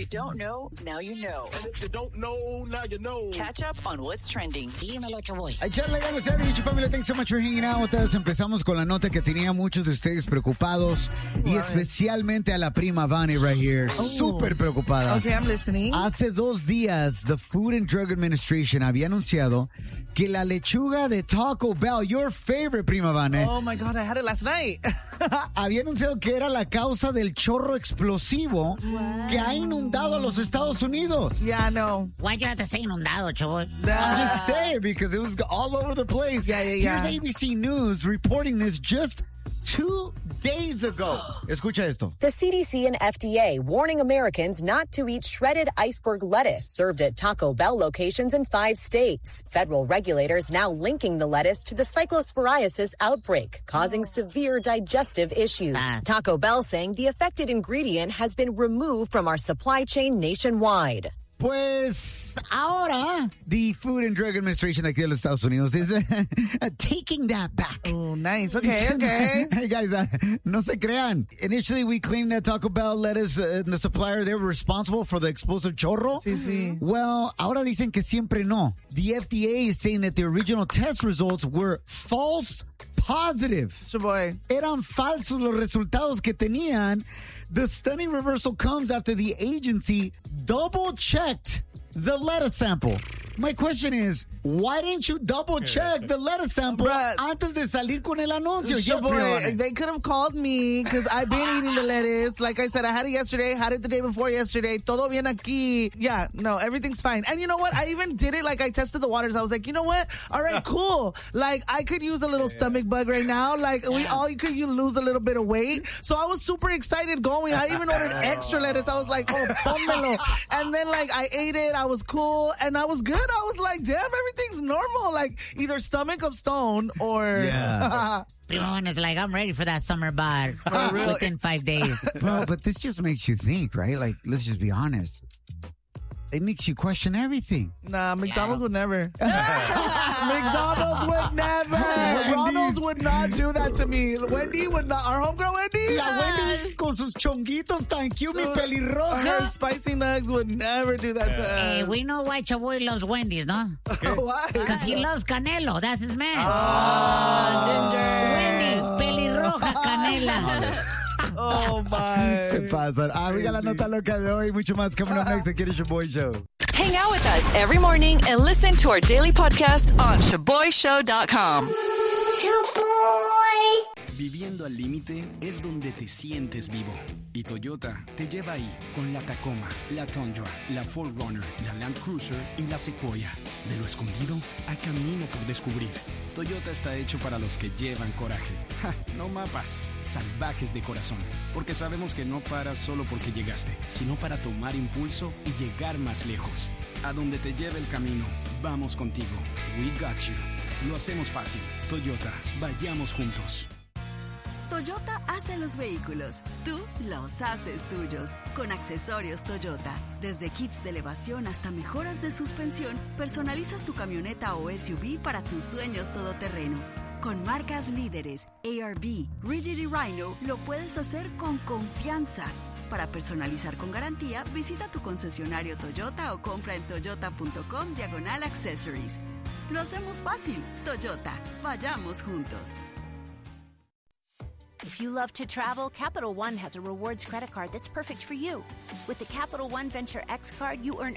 you don't know, now you know. And if you don't know, now you know. Catch up on what's trending. Dímelo, Choboy. Charlie, se ha dicho, familia, thanks so much for hanging out with us. Empezamos con la nota que tenía muchos de ustedes preocupados y especialmente a la prima Vani right here. Súper preocupada. Okay, I'm listening. Hace 2 días, the Food and Drug Administration había anunciado que la lechuga de Taco Bell, your favorite, prima Vane, Oh my God, I had it last night. había anunciado que era la causa del chorro explosivo que ha inundado a los Estados Unidos. Yeah, I know. Why'd you have to say inundado, Choboy? I'm just saying, because it was all over the place. Yeah. Here's ABC News reporting this just 2 days ago. Escucha esto. The CDC and FDA warning Americans not to eat shredded iceberg lettuce served at Taco Bell locations in 5 states. Federal regulators now linking the lettuce to the cyclosporiasis outbreak, causing severe digestive issues. Taco Bell saying the affected ingredient has been removed from our supply chain nationwide. Pues ahora, the Food and Drug Administration de aquí de los Estados Unidos is taking that back. Oh, nice. Okay. Hey, guys, no se crean. Initially, we claimed that Taco Bell lettuce and the supplier, they were responsible for the explosive chorro. Sí. Well, ahora dicen que siempre no. The FDA is saying that the original test results were false positive. Choboy. Eran falsos los resultados que tenían. The stunning reversal comes after the agency double-checked the lettuce sample. My question is, why didn't you double-check the lettuce sample antes de salir con el anuncio? Choboy, they could have called me because I've been eating the lettuce. Like I said, I had it yesterday, had it the day before yesterday. Todo bien aquí. Yeah, no, everything's fine. And you know what? I even did it, like I tested the waters. I was like, you know what? All right, cool. Like I could use a little stomach bug right now. Like you lose a little bit of weight. So I was super excited going. I even ordered extra lettuce. I was like, oh, pónmelo. And then like I ate it. I was cool. And I was good. I was like, damn, everything's normal. Like either stomach of stone or... Yeah. Primo is like, I'm ready for that summer bar within 5 days. Bro, but this just makes you think, right? Like, let's just be honest. It makes you question everything. Nah, McDonald's would never. McDonald's would never. Ronald's would not do that to me. Wendy would not. Our homegirl Wendy. La Wendy con sus chonguitos tan cute, mi pelirroja. Her spicy nugs would never do that to us. Hey, we know why Choboy loves Wendy's, no? Why? Because he loves Canelo. That's his man. Ginger. Wendy, pelirroja, canela. Oh, my. Se pasan. Arriba la nota loca de hoy. Mucho más coming up next. Aquí en el Shaboy Show. Hang out with us every morning and listen to our daily podcast on ShaboyShow.com. Viviendo al límite es donde te sientes vivo. Y Toyota te lleva ahí con la Tacoma, la Tundra, la 4Runner, la Land Cruiser y la Sequoia. De lo escondido a camino por descubrir. Toyota está hecho para los que llevan coraje. No mapas, salvajes de corazón. Porque sabemos que no paras solo porque llegaste, sino para tomar impulso y llegar más lejos. A donde te lleve el camino, vamos contigo. We got you. Lo hacemos fácil. Toyota, vayamos juntos. Toyota hace los vehículos, tú los haces tuyos. Con accesorios Toyota, desde kits de elevación hasta mejoras de suspensión, personalizas tu camioneta o SUV para tus sueños todoterreno. Con marcas líderes, ARB, Rigid y Rhino, lo puedes hacer con confianza. Para personalizar con garantía, visita tu concesionario Toyota o compra en toyota.com/accessories. Lo hacemos fácil. Toyota, vayamos juntos. If you love to travel, Capital One has a rewards credit card that's perfect for you. With the Capital One Venture X card, you earn